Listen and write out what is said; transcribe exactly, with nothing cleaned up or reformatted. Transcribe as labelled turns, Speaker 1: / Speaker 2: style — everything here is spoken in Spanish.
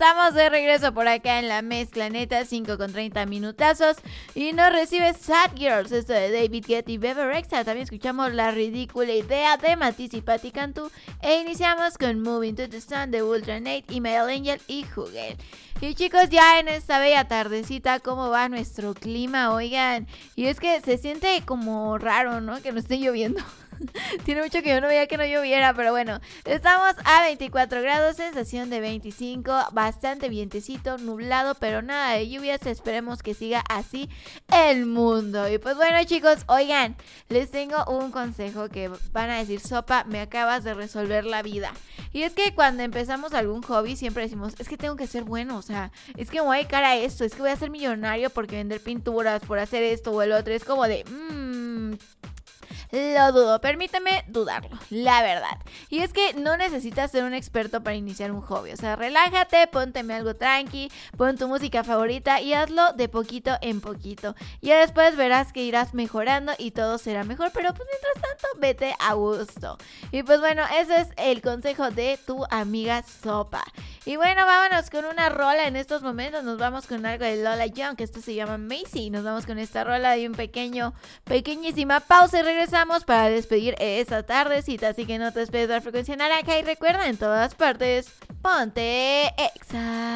Speaker 1: estamos de regreso por acá en la mezcla neta, cinco con treinta minutazos. Y nos recibe Sad Girls, esto de David Guetta y Bebe Rexha. También escuchamos La Ridícula Idea de Matisse y Patti Cantú. E iniciamos con Moving to the Sun de Ultra Nate y Mel Angel y Hugel. Y chicos, ya en esta bella tardecita, ¿cómo va nuestro clima? Oigan, y es que se siente como raro, ¿no? Que no esté lloviendo. Tiene mucho que yo no veía que no lloviera, pero bueno, estamos a veinticuatro grados, sensación de veinticinco, bastante vientecito, nublado, pero nada de lluvias, esperemos que siga así el mundo. Y pues bueno, chicos, oigan, les tengo un consejo que van a decir: Sopa, me acabas de resolver la vida. Y es que cuando empezamos algún hobby siempre decimos: es que tengo que ser bueno, o sea, es que me voy a dedicar a esto, es que voy a ser millonario porque vender pinturas, por hacer esto o el otro. Es como de... Mmm... Lo dudo, permíteme dudarlo, la verdad. Y es que no necesitas ser un experto para iniciar un hobby. O sea, relájate, pónteme algo tranqui, pon tu música favorita y hazlo de poquito en poquito. Ya después verás que irás mejorando y todo será mejor, pero pues mientras tanto, vete a gusto. Y pues bueno, ese es el consejo de tu amiga Sopa. Y bueno, vámonos con una rola en estos momentos. Nos vamos con algo de Lola Young, que esto se llama Macy. Nos vamos con esta rola de un pequeño, pequeñísima pausa y regresamos para despedir esta tardecita. Así que no te despegues de la frecuencia naranja y recuerda, en todas partes, ponte Exa.